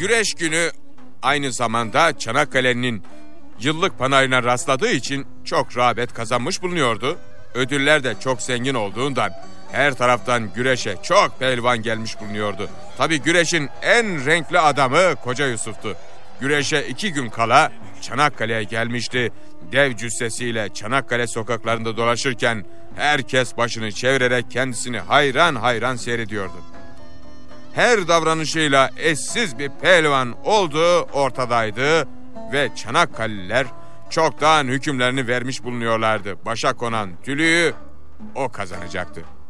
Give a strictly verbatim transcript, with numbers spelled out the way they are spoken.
Güreş günü aynı zamanda Çanakkale'nin yıllık panayırına rastladığı için çok rağbet kazanmış bulunuyordu. Ödüller de çok zengin olduğundan her taraftan güreşe çok pehlivan gelmiş bulunuyordu. Tabii güreşin en renkli adamı Koca Yusuf'tu. Güreşe iki gün kala Çanakkale'ye gelmişti. Dev cüssesiyle Çanakkale sokaklarında dolaşırken herkes başını çevirerek kendisini hayran hayran seyrediyordu. Her davranışıyla eşsiz bir pehlivan olduğu ortadaydı ve Çanakkaliler çoktan hükümlerini vermiş bulunuyorlardı. Başa konan tülüğü o kazanacaktı.